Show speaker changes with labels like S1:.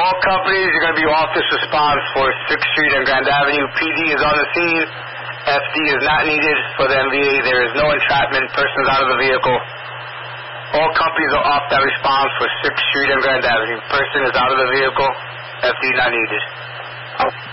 S1: All companies are going to be off this response for 6th Street and Grand Avenue. PD is on the scene. FD is not needed for the MVA. There is no entrapment. Person is out of the vehicle. All companies are off that response for 6th Street and Grand Avenue. Person is out of the vehicle. FD not needed.